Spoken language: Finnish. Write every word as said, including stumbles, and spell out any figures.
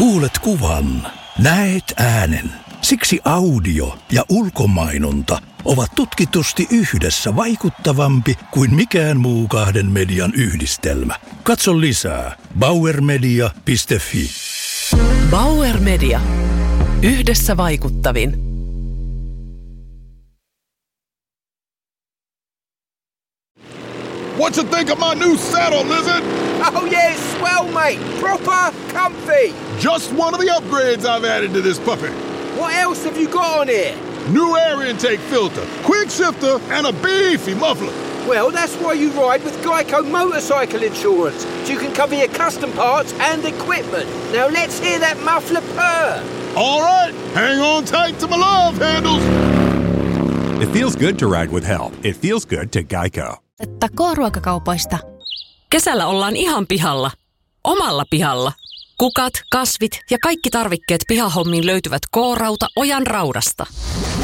Kuulet kuvan, näet äänen. Siksi audio ja ulkomainonta ovat tutkitusti yhdessä vaikuttavampi kuin mikään muu kahden median yhdistelmä. Katso lisää bauer media piste fi. Bauer Media. Yhdessä vaikuttavin. What you think of my new saddle, Lizard? Oh yeah, it's swell, mate. Proper comfy. Just one of the upgrades I've added to this puppy. What else have you got on here? New air intake filter, quick shifter, and a beefy muffler. Well, that's why you ride with Geico Motorcycle Insurance. So you can cover your custom parts and equipment. Now let's hear that muffler purr. All right, hang on tight to my love handles. It feels good to ride with help. It feels good to Geico. Että K-ruokakaupoista. Kesällä ollaan ihan pihalla. Omalla pihalla. Kukat, kasvit ja kaikki tarvikkeet pihahommiin löytyvät K-rauta Ojan raudasta.